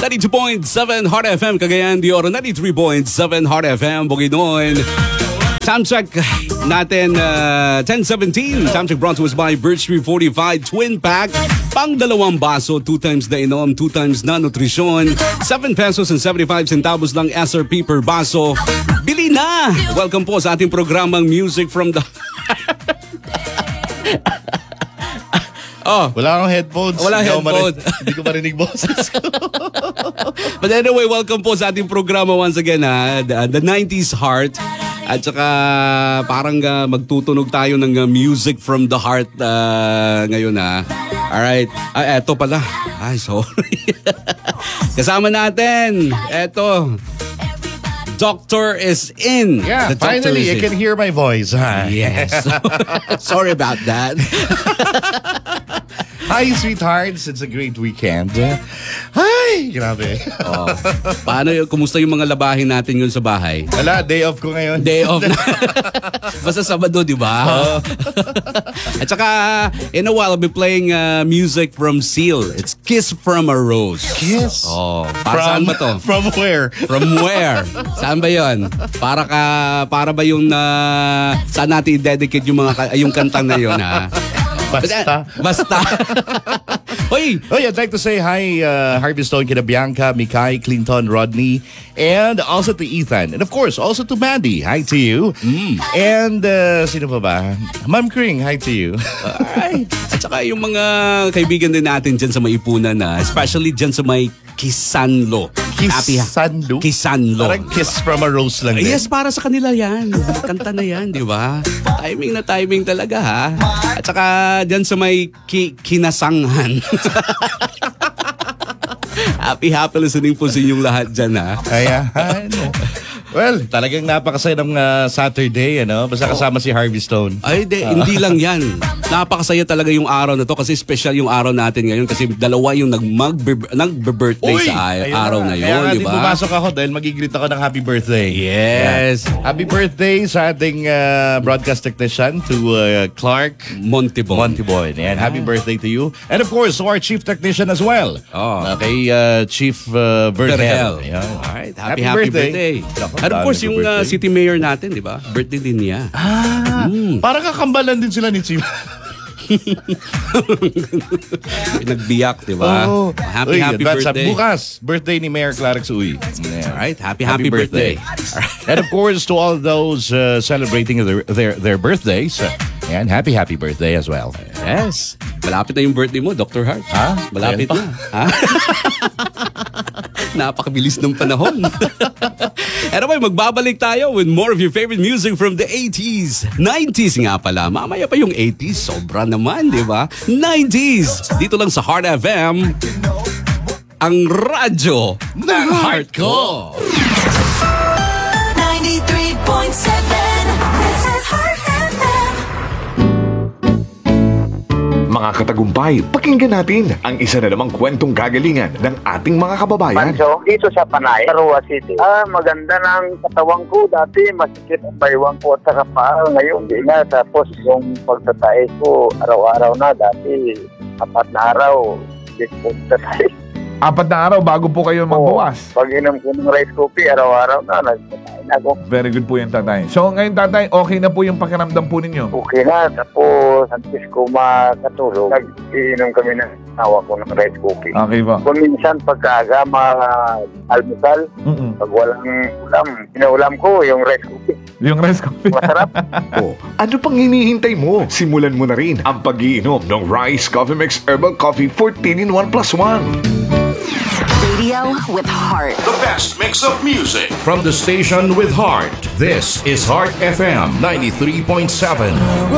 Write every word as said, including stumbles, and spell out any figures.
ninety-two point seven Heart F M, Cagayan de Oro. ninety-three point seven Heart F M, Bukidnon. Time check natin, uh, ten seventeen. Time check brought to us by Birch three forty-five Twin Pack. Pang dalawang baso, two times na inom, two times na nutrisyon. seven pesos and seventy-five centavos lang S R P per baso. Bili na! Welcome po sa ating programang Music from the... Oh, wala akong headphones. Wala hindi headphones. Marin, hindi ko marinig boses ko. But anyway, welcome po sa ating programa once again, ha? The, the nineties Heart. At saka parang uh, magtutunog tayo ng uh, music from the heart uh, ngayon, ha? Alright. Ah, eto pala. Ay, sorry. Kasama natin. Eto. Doctor is in. Yeah, the finally, is I can hear my voice. Huh? Yes. Sorry about that. Hi, sweethearts. It's a great weekend. Hi! Grabe. Oh. Paano yun? Kumusta yung mga labahin natin yun sa bahay? Wala, day off ko ngayon. Day off na. Basta Sabado, di ba? Oh. At saka, in a while, I'll be playing uh, music from Seal. It's Kiss from a Rose. Kiss? Oh. Para From, saan ba to? from where? From where? Saan ba yun? Para ka, para ba yung uh, saan natin i-dedicate yung, mga, yung kantang na yun, ha? Basta. Basta. Hoy! Oh, yeah, I'd like to say hi, uh, Harvey Stone, kina Bianca, Mikay, Clinton, Rodney, and also to Ethan. And of course, also to Mandy. Hi to you. Mm. And, uh, sino pa ba? Ma'am Kring, hi to you. Alright. At saka yung mga kaibigan din natin dyan sa Maipunan, na especially dyan sa may Kisanlo. Kisanlo? Kisanlo. Parang kiss from a rose lang din. Yes, para sa kanila yan. Kanta na yan, di ba? Timing na timing talaga, ha? At saka dyan sa may ki- kinasanghan. Happy, happy listening po sa inyong lahat dyan, ha? Ayan. Well, talagang napakasaya ng uh, Saturday, ano? Basta kasama si Harvey Stone. Ay, de, hindi lang yan. Napakasaya talaga yung araw na to kasi special yung araw natin ngayon kasi dalawa yung nag-birthday sa ay- araw na yun, Kaya nga di din ba? pumasok ako dahil mag-greet ako ng happy birthday. Yes. Yeah. Happy birthday sa ating uh, broadcast technician to uh, Clark Montibon. Montibon. And happy birthday to you. And of course, to our chief technician as well. Oh. Uh, kay uh, Chief uh, Berhel. Berhel. Yeah. Alright, happy, happy birthday. Naku, And of dami course, ko yung uh, birthday. city mayor natin, di ba? Birthday din niya. Ah, Mm. parang kakambalan din sila ni Chief. Nagbiyak, di ba? Oh. Happy, Uy, happy advance, birthday. Bukas, birthday ni Mayor Clarix Uy. Yeah. Alright, happy, happy, birthday. And of course, to all those uh, celebrating their, their their birthdays, uh, and happy, happy birthday as well. Yes. Malapit na yung birthday mo, Doctor Hart. Ha? Malapit Ayan na. Ha? Napakabilis ng panahon. Anyway, magbabalik tayo with more of your favorite music from the eighties. nineties nga pala. Mamaya pa yung eighties. Sobra naman, di ba? nineties. Dito lang sa Heart F M. Ang radyo ng heart ko. ninety-three point seven, this is Heart F M. Mga katagumpay, pakinggan natin ang isa na namang kwentong gagalingan ng ating mga kababayan. Pancho, dito sa Panay, Arua City. Ah, maganda ng katawan ko. Dati, masikip ang baywang ko at saka paa. Ngayon, di na. Tapos, yung pagtatae ko, araw-araw na. Dati, apat na araw, di ko tatay. Apat na araw bago po kayo magbukas. Pag inom ko ng rice coffee, araw-araw na, nagtatay na ako. Very good po yan, tatay. So, ngayon, tatay, okay na po yung pakiramdam po ninyo? Okay na. Tapos, antes ko makatulog, nag-iinom kami ng tawa ko ng rice coffee. Okay po. Kung minsan, pagkaaga, almusal, Mm-mm. pag walang ulam, pinaulam ko yung rice coffee. Yung rice coffee. Masarap. O, ano pang hinihintay mo? Simulan mo na rin ang pag-iinom ng Rice Coffee Mix Herbal Coffee fourteen in one plus one. Radio with heart. The best mix of music from the station with heart. This is Heart F M ninety-three point seven.